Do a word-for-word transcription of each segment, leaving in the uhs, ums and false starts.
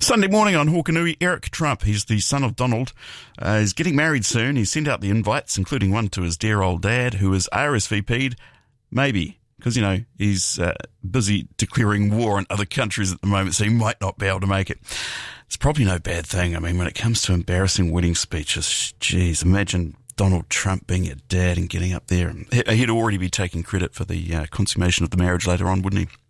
Sunday morning on Hawkanui, Eric Trump, he's the son of Donald, uh, is getting married soon. He's sent out the invites, including one to his dear old dad, who is R S V P'd, maybe, because, you know, he's uh, busy declaring war on other countries at the moment, so he might not be able to make it. It's probably no bad thing. I mean, when it comes to embarrassing wedding speeches, geez, imagine Donald Trump being your dad and getting up there. He'd already be taking credit for the uh, consummation of the marriage later on, wouldn't he?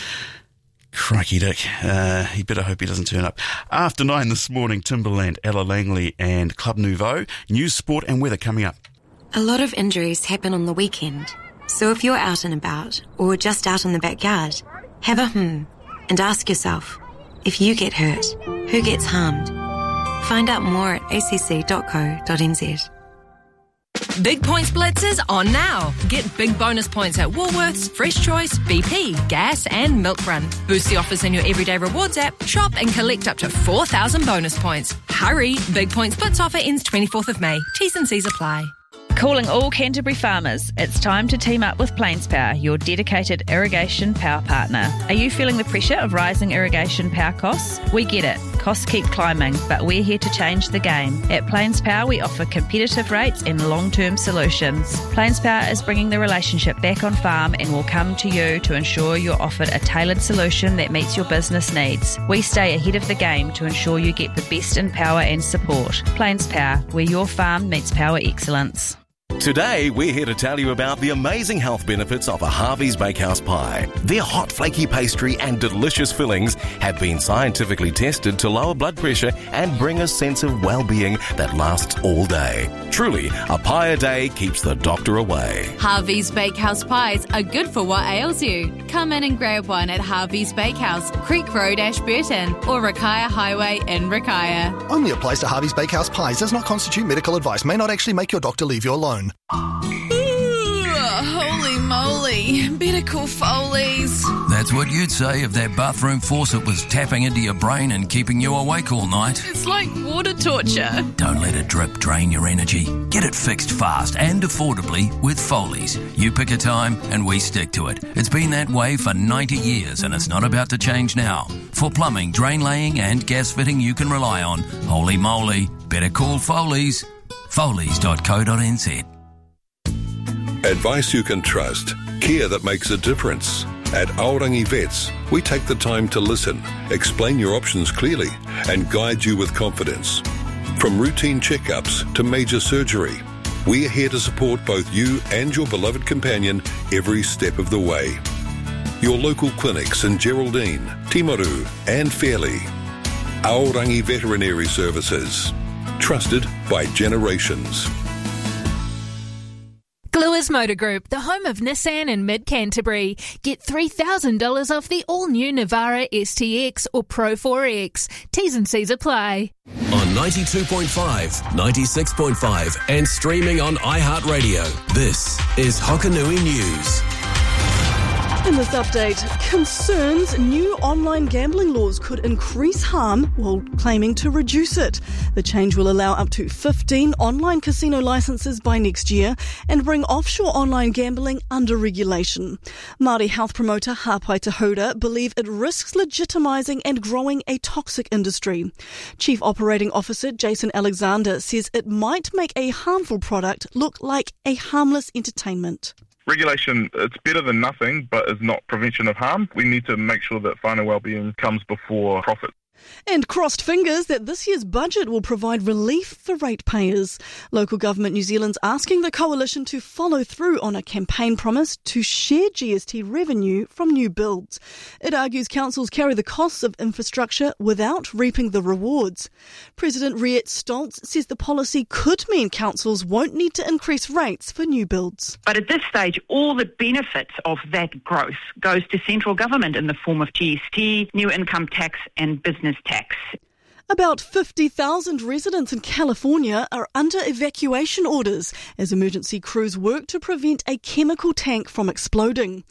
Crikey Dick. Uh, he better hope he doesn't turn up. After nine this morning, Timberland, Ella Langley and Club Nouveau. News, sport and weather coming up. A lot of injuries happen on the weekend. So if you're out and about, or just out in the backyard, have a hmm and ask yourself, if you get hurt, who gets harmed? Find out more at a c c dot co dot n z. Big Points Blitz is on now. Get big bonus points at Woolworths, Fresh Choice, B P, Gas and Milk Run. Boost the offers in your Everyday Rewards app, shop and collect up to four thousand bonus points. Hurry! Big Points Blitz offer ends twenty-fourth of May. T's and C's apply. Calling all Canterbury farmers, it's time to team up with Plains Power, your dedicated irrigation power partner. Are you feeling the pressure of rising irrigation power costs? We get it. Costs keep climbing, but we're here to change the game. At Plains Power, we offer competitive rates and long-term solutions. Plains Power is bringing the relationship back on farm and will come to you to ensure you're offered a tailored solution that meets your business needs. We stay ahead of the game to ensure you get the best in power and support. Plains Power, where your farm meets power excellence. Today, we're here to tell you about the amazing health benefits of a Harvey's Bakehouse pie. Their hot, flaky pastry and delicious fillings have been scientifically tested to lower blood pressure and bring a sense of well-being that lasts all day. Truly, a pie a day keeps the doctor away. Harvey's Bakehouse pies are good for what ails you. Come in and grab one at Harvey's Bakehouse, Creek Road, Ashburton, or Rakaia Highway in Rakaia. Only a place to Harvey's Bakehouse pies does not constitute medical advice, may not actually make your doctor leave you alone. Ooh, holy moly. Better call Foley's. That's what you'd say if that bathroom faucet was tapping into your brain and keeping you awake all night. It's like water torture. Don't let a drip drain your energy. Get it fixed fast and affordably with Foley's. You pick a time and we stick to it. It's been that way for ninety years and it's not about to change now. For plumbing, drain laying and gas fitting you can rely on, holy moly, better call Foley's. Foleys dot co dot n z. Advice you can trust. Care that makes a difference. At Aorangi Vets, we take the time to listen, explain your options clearly, and guide you with confidence. From routine checkups to major surgery, we are here to support both you and your beloved companion every step of the way. Your local clinics in Geraldine, Timaru, and Fairley. Aorangi Veterinary Services. Trusted by generations. Gluers Motor Group, the home of Nissan in mid-Canterbury. Get three thousand dollars off the all-new Navara S T X or Pro four X. T's and C's apply. On ninety-two point five, ninety-six point five and streaming on iHeartRadio, this is Hokanui News. In this update, concerns new online gambling laws could increase harm while claiming to reduce it. The change will allow up to fifteen online casino licences by next year and bring offshore online gambling under regulation. Māori health promoter Hapai Tahuda believe it risks legitimising and growing a toxic industry. Chief Operating Officer Jason Alexander says it might make a harmful product look like a harmless entertainment. Regulation, it's better than nothing, but is not prevention of harm. We need to make sure that whānau well-being comes before profit. And crossed fingers that this year's budget will provide relief for ratepayers. Local Government New Zealand's asking the coalition to follow through on a campaign promise to share G S T revenue from new builds. It argues councils carry the costs of infrastructure without reaping the rewards. President Riet Stoltz says the policy could mean councils won't need to increase rates for new builds. But at this stage, all the benefits of that growth goes to central government in the form of G S T, new income tax and business tax. About fifty thousand residents in California are under evacuation orders as emergency crews work to prevent a chemical tank from exploding.